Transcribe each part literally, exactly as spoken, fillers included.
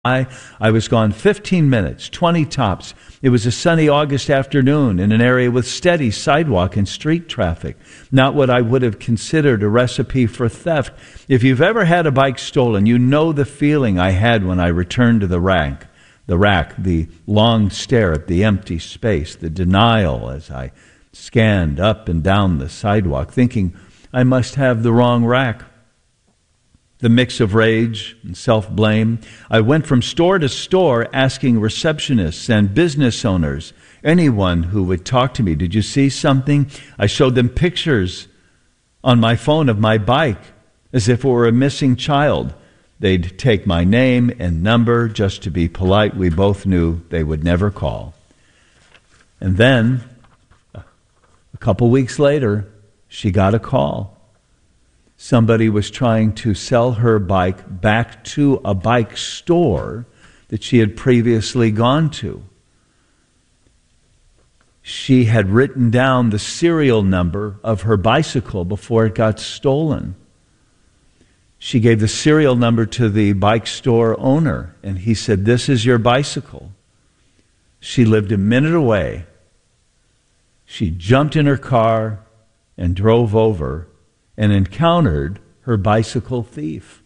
I, I was gone fifteen minutes, twenty tops. It was a sunny August afternoon in an area with steady sidewalk and street traffic. Not what I would have considered a recipe for theft. If you've ever had a bike stolen, you know the feeling I had when I returned to the rack. The rack, the long stare at the empty space, the denial as I scanned up and down the sidewalk, thinking I must have the wrong rack. The mix of rage and self-blame. I went from store to store asking receptionists and business owners, anyone who would talk to me, did you see something? I showed them pictures on my phone of my bike as if it were a missing child. They'd take my name and number just to be polite. We both knew they would never call. And then, a couple weeks later, she got a call. Somebody was trying to sell her bike back to a bike store that she had previously gone to. She had written down the serial number of her bicycle before it got stolen. She gave the serial number to the bike store owner, and he said, "This is your bicycle." She lived a minute away. She jumped in her car and drove over and encountered her bicycle thief.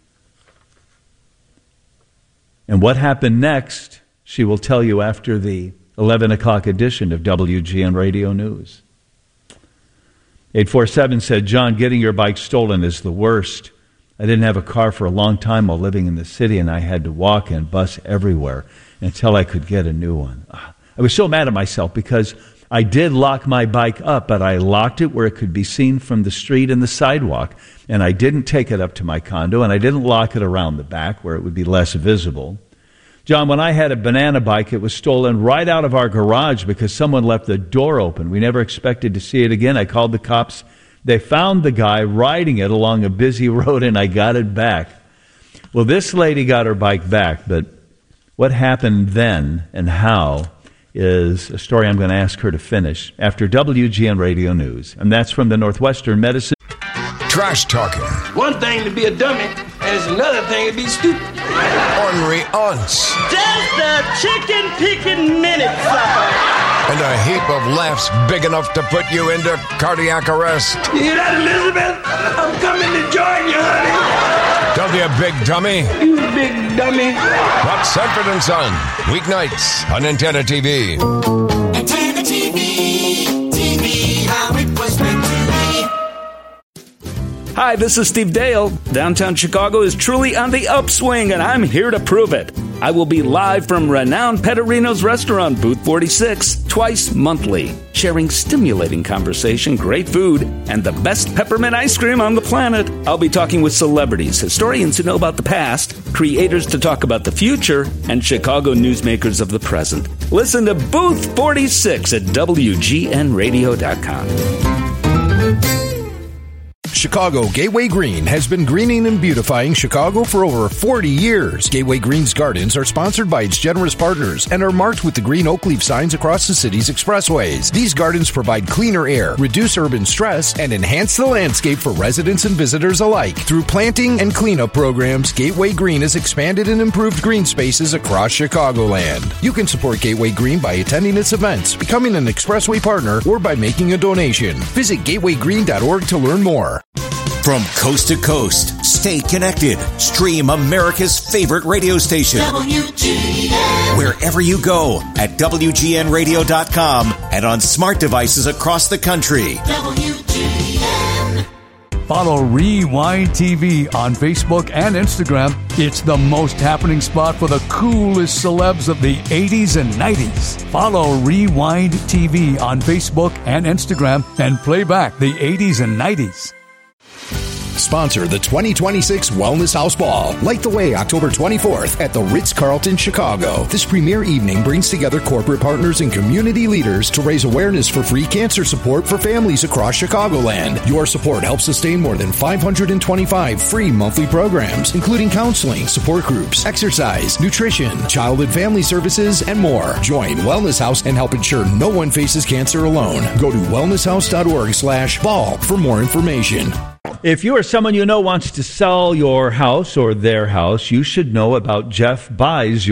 And what happened next, she will tell you after the eleven o'clock edition of W G N Radio News. eight four seven said, "John, getting your bike stolen is the worst. I didn't have a car for a long time while living in the city, and I had to walk and bus everywhere until I could get a new one." I was so mad at myself because I did lock my bike up, but I locked it where it could be seen from the street and the sidewalk, and I didn't take it up to my condo, and I didn't lock it around the back where it would be less visible. John, when I had a banana bike, it was stolen right out of our garage because someone left the door open. We never expected to see it again. I called the cops. They found the guy riding it along a busy road, and I got it back. Well, this lady got her bike back, but what happened then and how is a story I'm going to ask her to finish after W G N Radio News. And that's from the Northwestern Medicine. Trash talking. One thing to be a dummy, and it's another thing to be stupid. Ornery aunts. Just a chicken picking minute, sucker. And a heap of laughs big enough to put you into cardiac arrest. You hear that, Elizabeth? I'm coming to join you, honey. Don't be a big dummy. You big dummy. Watch Sanford and Son, weeknights on Antenna T V. Antenna T V, T V, how it was meant to be. Hi, this is Steve Dale. Downtown Chicago is truly on the upswing, and I'm here to prove it. I will be live from renowned Petterino's restaurant, Booth forty-six, twice monthly, sharing stimulating conversation, great food, and the best peppermint ice cream on the planet. I'll be talking with celebrities, historians who know about the past, creators to talk about the future, and Chicago newsmakers of the present. Listen to Booth forty-six at W G N radio dot com. Chicago Gateway Green has been greening and beautifying Chicago for over forty years. Gateway Green's gardens are sponsored by its generous partners and are marked with the green oak leaf signs across the city's expressways. These gardens provide cleaner air, reduce urban stress, and enhance the landscape for residents and visitors alike. Through planting and cleanup programs, Gateway Green has expanded and improved green spaces across Chicagoland. You can support Gateway Green by attending its events, becoming an expressway partner, or by making a donation. Visit gateway green dot org to learn more. From coast to coast, stay connected. Stream America's favorite radio station. W G N. Wherever you go at W G N radio dot com and on smart devices across the country. W G N. Follow Rewind T V on Facebook and Instagram. It's the most happening spot for the coolest celebs of the eighties and nineties. Follow Rewind T V on Facebook and Instagram and play back the eighties and nineties. Sponsor the twenty twenty-six Wellness House Ball. Light the way October twenty-fourth at the Ritz-Carlton, Chicago. This premier evening brings together corporate partners and community leaders to raise awareness for free cancer support for families across Chicagoland. Your support helps sustain more than five hundred twenty-five free monthly programs, including counseling, support groups, exercise, nutrition, child and family services, and more. Join Wellness House and help ensure no one faces cancer alone. Go to wellness house dot org slash ball for more information. If you or someone you know wants to sell your house or their house, you should know about Jeff Buys Your